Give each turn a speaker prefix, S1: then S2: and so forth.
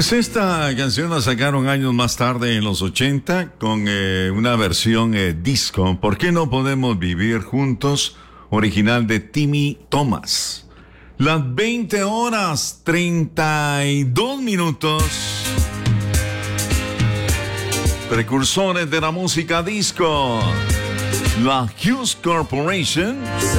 S1: Pues esta canción la sacaron años más tarde, en los 80, con una versión disco. ¿Por qué no podemos vivir juntos? Original de Timmy Thomas. Las 20:32. Precursores de la música disco. La Hughes Corporation